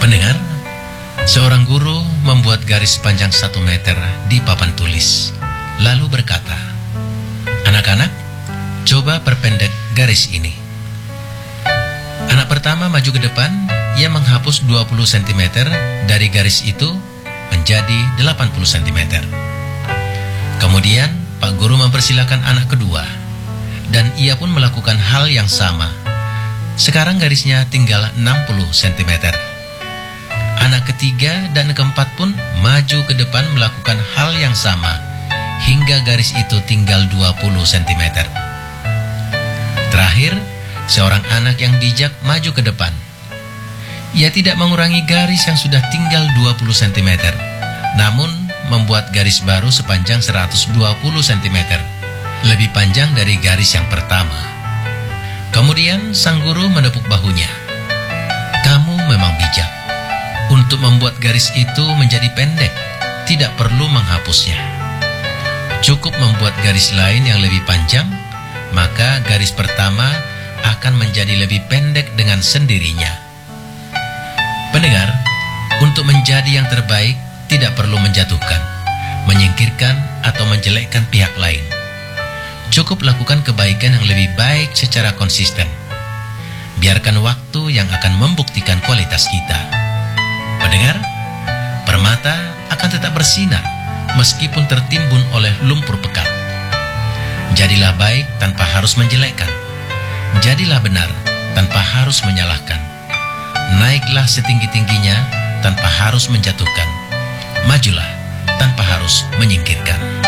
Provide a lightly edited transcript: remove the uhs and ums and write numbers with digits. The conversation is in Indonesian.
Pendengar, seorang guru membuat garis panjang 1 meter di papan tulis, lalu berkata, "Anak-anak, coba perpendek garis ini." Anak pertama maju ke depan, ia menghapus 20 cm dari garis itu menjadi 80 cm. Kemudian Pak Guru mempersilakan anak kedua, dan ia pun melakukan hal yang sama. Sekarang garisnya tinggal 60 cm. Anak ketiga dan keempat pun maju ke depan melakukan hal yang sama, hingga garis itu tinggal 20 cm. Terakhir, seorang anak yang bijak maju ke depan. Ia tidak mengurangi garis yang sudah tinggal 20 cm, namun membuat garis baru sepanjang 120 cm, lebih panjang dari garis yang pertama. Kemudian sang guru menepuk bahunya. "Kamu memang bijak. Untuk membuat garis itu menjadi pendek, tidak perlu menghapusnya. Cukup membuat garis lain yang lebih panjang, maka garis pertama akan menjadi lebih pendek dengan sendirinya." Pendengar, untuk menjadi yang terbaik tidak perlu menjatuhkan, menyingkirkan, atau menjelekkan pihak lain. Cukup lakukan kebaikan yang lebih baik secara konsisten. Biarkan waktu yang akan membuktikan kualitas kita. Pendengar, permata akan tetap bersinar meskipun tertimbun oleh lumpur pekat. Jadilah baik tanpa harus menjelekkan. Jadilah benar tanpa harus menyalahkan. Naiklah setinggi-tingginya tanpa harus menjatuhkan. Majulah tanpa harus menyingkirkan.